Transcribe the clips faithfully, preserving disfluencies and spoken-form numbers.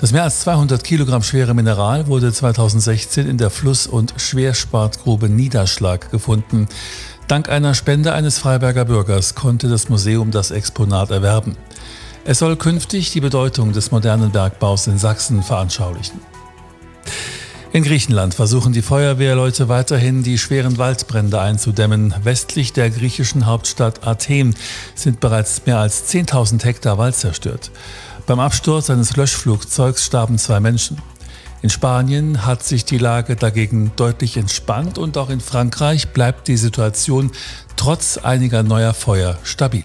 Das mehr als zweihundert Kilogramm schwere Mineral wurde zweitausendsechzehn in der Fluss- und Schwerspartgrube Niederschlag gefunden. Dank einer Spende eines Freiberger Bürgers konnte das Museum das Exponat erwerben. Es soll künftig die Bedeutung des modernen Bergbaus in Sachsen veranschaulichen. In Griechenland versuchen die Feuerwehrleute weiterhin, die schweren Waldbrände einzudämmen. Westlich der griechischen Hauptstadt Athen sind bereits mehr als zehntausend Hektar Wald zerstört. Beim Absturz eines Löschflugzeugs starben zwei Menschen. In Spanien hat sich die Lage dagegen deutlich entspannt und auch in Frankreich bleibt die Situation trotz einiger neuer Feuer stabil.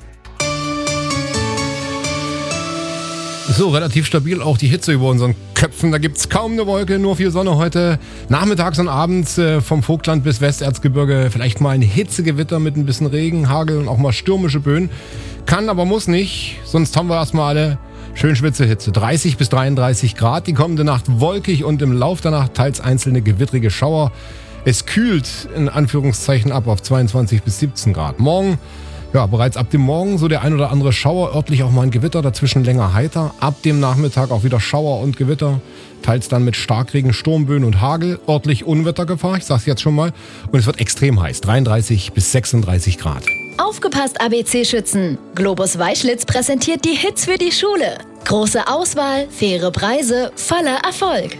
So, relativ stabil auch die Hitze über unseren Köpfen. Da gibt's kaum eine Wolke, nur viel Sonne heute. Nachmittags und abends äh, vom Vogtland bis Westerzgebirge vielleicht mal ein Hitzegewitter mit ein bisschen Regen, Hagel und auch mal stürmische Böen. Kann, aber muss nicht, sonst haben wir erstmal alle schön Schwitzehitze. dreißig bis dreiunddreißig Grad, die kommende Nacht wolkig und im Lauf der Nacht teils einzelne gewittrige Schauer. Es kühlt in Anführungszeichen ab auf zweiundzwanzig bis siebzehn Grad. Morgen, ja, bereits ab dem Morgen so der ein oder andere Schauer, örtlich auch mal ein Gewitter, dazwischen länger heiter. Ab dem Nachmittag auch wieder Schauer und Gewitter, teils dann mit Starkregen, Sturmböen und Hagel. Örtlich Unwettergefahr, ich sag's jetzt schon mal. Und es wird extrem heiß, dreiunddreißig bis sechsunddreißig Grad. Aufgepasst, A B C-Schützen! Globus Weischlitz präsentiert die Hits für die Schule. Große Auswahl, faire Preise, voller Erfolg.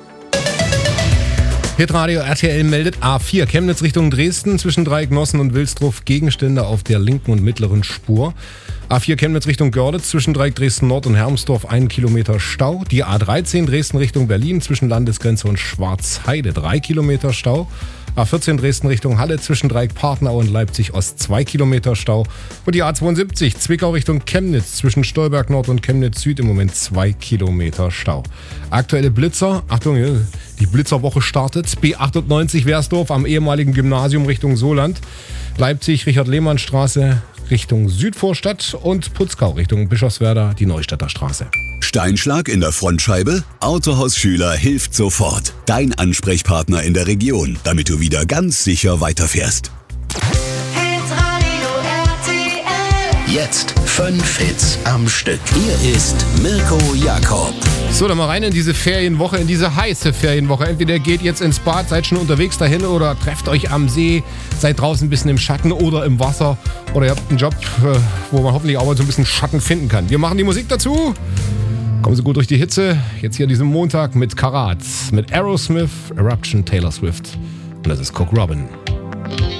Hitradio R T L meldet A vier Chemnitz Richtung Dresden zwischen Dreiecknossen und Wilsdruf Gegenstände auf der linken und mittleren Spur. A vier Chemnitz Richtung Görlitz zwischen Dreieck Dresden Nord und Hermsdorf einen Kilometer Stau. Die A dreizehn Dresden Richtung Berlin zwischen Landesgrenze und Schwarzheide drei Kilometer Stau. A vierzehn Dresden Richtung Halle zwischen Dreieck Partnau und Leipzig Ost zwei Kilometer Stau. Und die A zweiundsiebzig Zwickau Richtung Chemnitz zwischen Stolberg Nord und Chemnitz Süd im Moment zwei Kilometer Stau. Aktuelle Blitzer, Achtung, die Blitzerwoche startet. B achtundneunzig Wersdorf am ehemaligen Gymnasium Richtung Soland. Leipzig Richard-Lehmann-Straße Richtung Südvorstadt und Putzkau Richtung Bischofswerda die Neustädter Straße. Steinschlag in der Frontscheibe? Autohaus Schüler hilft sofort. Dein Ansprechpartner in der Region, damit du wieder ganz sicher weiterfährst. Hitradio R T L. Jetzt fünf Hits am Stück. Hier ist Mirko Jakob. So, dann mal rein in diese Ferienwoche, in diese heiße Ferienwoche. Entweder geht jetzt ins Bad, seid schon unterwegs dahin oder trefft euch am See, seid draußen ein bisschen im Schatten oder im Wasser oder ihr habt einen Job, wo man hoffentlich auch mal so ein bisschen Schatten finden kann. Wir machen die Musik dazu. Kommen Sie gut durch die Hitze. Jetzt hier an diesem Montag mit Karat, mit Aerosmith, Eruption, Taylor Swift. Und das ist Cook Robin.